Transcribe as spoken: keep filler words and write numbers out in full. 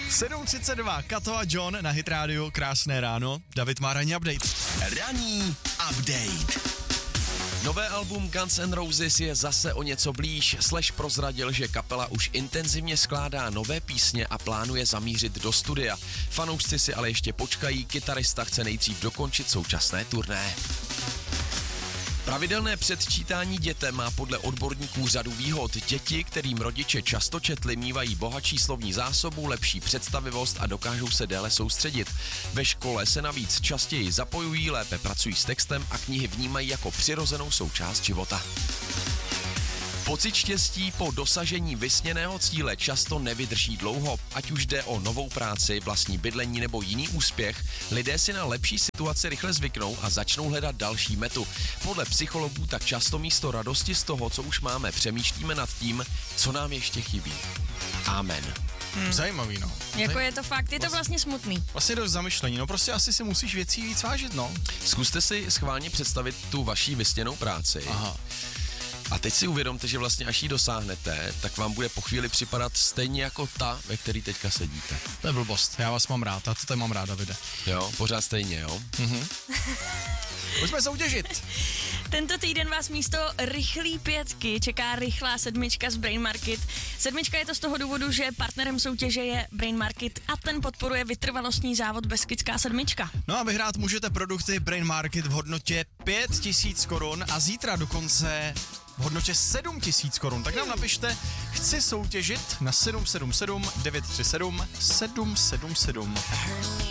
sedm třicet dva, Kato a John na Hit Radio, krásné ráno. David má ranní update. Ranní update. Nové album Guns N' Roses je zase o něco blíž. Slash prozradil, že kapela už intenzivně skládá nové písně a plánuje zamířit do studia. Fanoušci si ale ještě počkají, kytarista chce nejdřív dokončit současné turné. Pravidelné předčítání dětem má podle odborníků řadu výhod. Děti, kterým rodiče často četli, mívají bohatší slovní zásobu, lepší představivost a dokážou se déle soustředit. Ve škole se navíc častěji zapojují, lépe pracují s textem a knihy vnímají jako přirozenou součást života. Pocit štěstí po dosažení vysněného cíle často nevydrží dlouho. Ať už jde o novou práci, vlastní bydlení nebo jiný úspěch, lidé si na lepší situaci rychle zvyknou a začnou hledat další metu. Podle psychologů tak často místo radosti z toho, co už máme, přemýšlíme nad tím, co nám ještě chybí. Amen. Hmm. Zajímavý, no. Jako je to fakt, je to vlastně smutný. Vlastně dost zamyšlení, no prostě asi si musíš věcí víc vážit, no. Zkuste si schválně představit tu vaší vysněnou práci. Aha. A teď si uvědomte, že vlastně až ji dosáhnete, tak vám bude po chvíli připadat stejně jako ta, ve který teďka sedíte. To je blbost, já vás mám rád, já to tady mám rád, Davide. Jo, pořád stejně, jo? Mhm. Pojďme soutěžit. Tento týden vás místo rychlý pětky čeká rychlá sedmička z Brain Market. Sedmička je to z toho důvodu, že partnerem soutěže je Brain Market a ten podporuje vytrvalostní závod Beskidská sedmička. No a vyhrát můžete produkty Brain Market v hodnotě pět tisíc korun a zítra dokonce v hodnotě sedm tisíc korun. Tak nám napište, chci soutěžit na sedm sedm sedm devět tři sedm sedm sedm sedm.